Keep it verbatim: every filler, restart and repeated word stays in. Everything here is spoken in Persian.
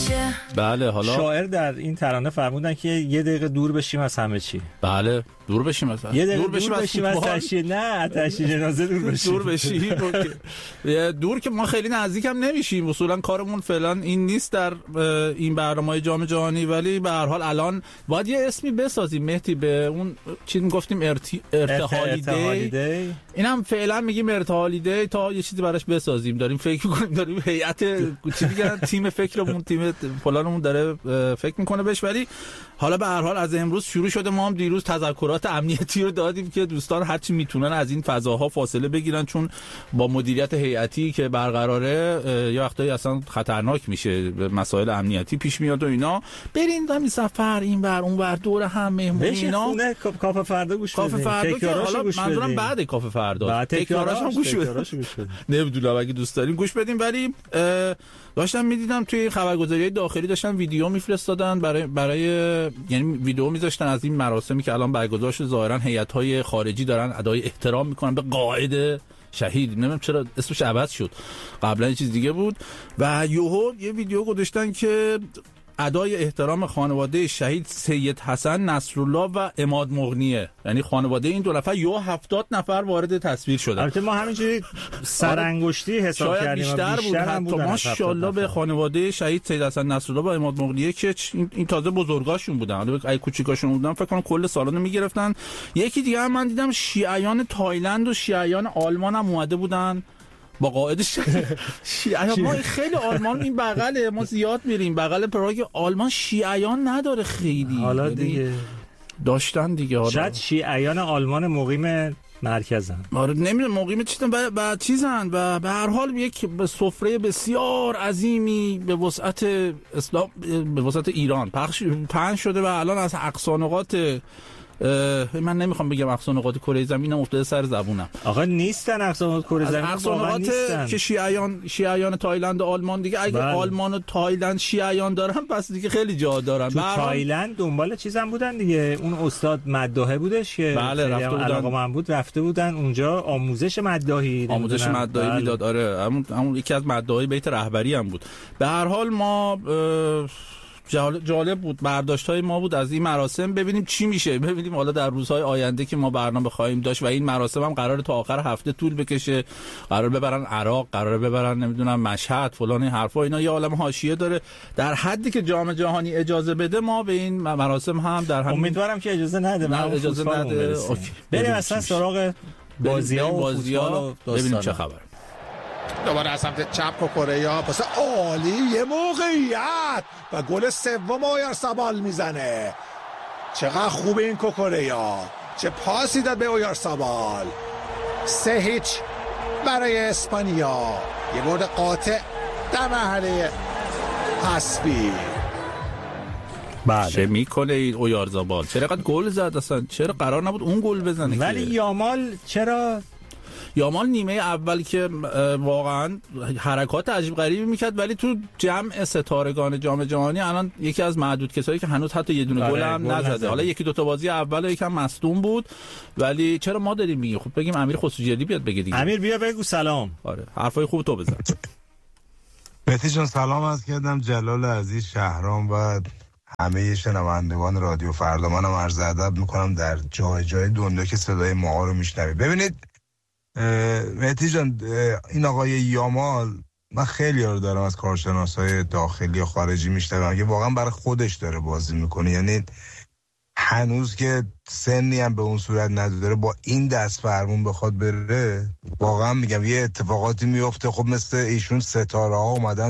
بله حالا شاعر در این ترانه فرمودن که یه دقیقه دور بشیم از همه چی. بله دور بشیم از یه دقیقه دور بشیم, دور بشیم از تشییع، نه تشییع جنازه دور بشیم. دور بشیم دور که ما خیلی نزدیک هم نمیشیم، اصولا کارمون فعلا این نیست در این برنامه‌های جام جهانی، ولی به هر حال الان باید یه اسمی بسازیم مهدی به اون چیزی میگفتیم ارتی... ارتحالی دی، اینم فعلا میگیم ارتحالی دی تا یه چیزی براش بسازیم. داریم فکر می‌کنیم، داریم هیئت چی میگن تیم فکرمون تیم فلانمون داره فکر میکنه بهش، ولی حالا به هر حال از امروز شروع شده. ما هم دیروز تذکرات امنیتی رو دادیم که دوستان هر چی میتونن از این فضاها فاصله بگیرن، چون با مدیریت هیئتی که برقراره یه وقتایی اصلا خطرناک میشه، مسائل امنیتی پیش میاد و اینا. برین همین سفر این ور اون ور دور هم مهمون اینا کافه فردا گوش بدین. کافه فردا که حالا منظورم بعد کافه فردا تکراراش هم گوش بدین. نمیدونم اگه دوست دارین گوش بدین. ولی داشتم میدیدم توی خبرگزاری‌های داخلی داشتن ویدیو میفرستادن برای برای یعنی ویدیو میذاشتن از این مراسمی که الان برگزار شده. ظاهرا هیئت‌های خارجی دارن ادای احترام میکنن به قائد شهید. نمیدونم چرا اسمش عوض شد، قبلا یه چیز دیگه بود. و یوهو یه ویدیو گذاشتن که ادای احترام خانواده شهید سید حسن نصرالله و عماد مغنیه، یعنی خانواده این دو نفر یو هفتاد نفر وارد تصویر شدن. البته ما همینجوری سرانگشتی حساب کردیم، بیشتر بود حتی. ماشاءالله به خانواده شهید سید حسن نصرالله و عماد مغنیه که این تازه بزرگاشون بودن، حالا اگه کوچیکاشون بودن فکر کنم کل سالن میگرفتن. یکی دیگه هم من دیدم شیعیان تایلند و شیعیان آلمان هم اومده بودن با قائدش. شیعیان ما خیلی آلمان این بغله، ما زیاد میریم بغل پراگ. آلمان شیعیان نداره خیلی، حالا دیگه داشتن دیگه. حالا شاید شیعیان آلمان مقیم مرکزن، آره نمیدونم مقیم چیزن و بعد چیزن و به هر حال یک سفره بسیار عظیمی به وسعت اسلام به وسعت ایران پخش پهن شده و الان از اقصا نقاط من نمیخوام بگم اقصا نقاط کره زمین افتاده سر زبونم. آقا نیستن اقصا نقاط کره زمین، اقصا نقاط که شیعیان شیعیان تایلند و آلمان دیگه. اگه بله. آلمان و تایلند شیعیان دارن پس دیگه خیلی جا دارن. تو تایلند دنبال چیزم بودن دیگه، اون استاد مداحه بودش که بله رفته بودن، علاقه من بود رفته بودن اونجا آموزش مداحی آموزش مداحی بله. میداد. آره همون همون یکی از مداحی بیت رهبری هم بود. به هر حال ما جالب بود برداشت‌های ما بود از این مراسم. ببینیم چی میشه، ببینیم حالا در روزهای آینده که ما برنامه خواهیم داشت و این مراسم هم قراره تا آخر هفته طول بکشه، قرار ببرن عراق، قراره ببرن نمیدونم مشهد فلان، این حرفا اینا یه عالمه حاشیه داره. در حدی که جام جهانی اجازه بده ما به این مراسم هم در همین امیدوارم که اجازه نده. نه اجازه نده. بریم اصلا سراغ بازی‌ها و فوتبال ببینیم چه خبره. دوباره از سمت چپ کوکوریا پاس عالی، یه موقعیت و گل سوم اویارسابال میزنه. چقدر خوبه این کوکوریا، چه پاسی داد به اویارسابال. سه هیچ برای اسپانیا، یه گل قاطع در مرحله حذفی. بله چه میکنه این اویارسابال؟ چرا قد گل زد اصلا؟ چرا قرار نبود اون گل بزنه؟ ولی یامال چرا یامال نیمه اول که واقعا حرکات عجیب غریبی میکرد، ولی تو جمع ستارگان جام جهانی الان یکی از معدود کسایی که هنوز حتی یه دونه گل هم نزده. حالا یکی دو تا بازی اول یکم مصدوم بود، ولی چرا ما داریم میگیم؟ خب بگیم امیر خسروجلی بیاد بگه دیگه. امیر بیا بگو سلام. آره حرفای خوب تو بزن. مهدی جان سلام عرض کردم. جلال عزیز شهرام و همه شنوندگان رادیو فردامانم عرض ادب میکنم در جای جای دنیا که صدای ما رو میشنوید. ببینید مهدی جان، این آقای یامال من خیلی رو دارم از کارشناسای داخلی و خارجی میشنوم که واقعا برای خودش داره بازی میکنه، یعنی هنوز که سنی هم به اون صورت نداره با این دست فرمون بخواد بره، واقعا میگم یه اتفاقاتی میفته. خب مثل ایشون ستاره ها اومدن